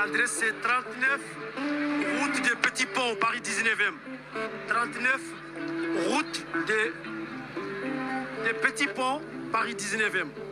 L'adresse c'est 39 route de Petit Pont, Paris 19e. 39 route de Petit Pont, Paris 19e.